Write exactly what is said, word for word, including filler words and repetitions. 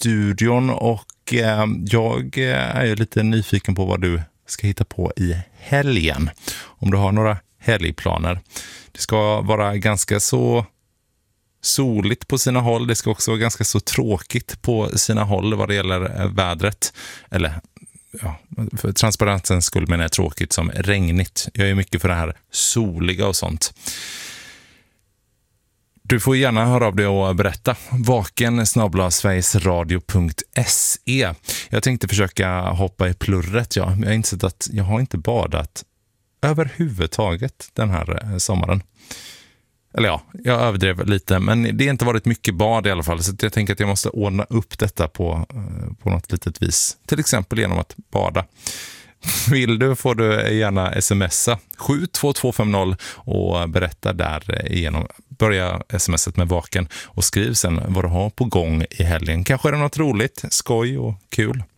studion och eh, jag är ju lite nyfiken på vad du ska hitta på i helgen. Om du har några helgplaner. Det ska vara ganska så soligt på sina håll. Det ska också vara ganska så tråkigt på sina håll vad det gäller vädret. Eller ja, för transparensens skull menar jag tråkigt som regnigt. Jag är mycket för det här soliga och sånt. Du får gärna höra av dig och berätta. Vaken snabel-a sverigesradio punkt se. Jag tänkte försöka hoppa i plurret. Ja. Jag har insett att jag har inte badat överhuvudtaget den här sommaren. Eller ja, jag överdrev lite. Men det har inte varit mycket bad i alla fall. Så jag tänker att jag måste ordna upp detta på, på något litet vis. Till exempel genom att bada. Vill du får du gärna smsa sju två två fem noll och berätta där igenom. Börja smset med vaken och skriv sen vad du har på gång i helgen. Kanske är det något roligt, skoj och kul.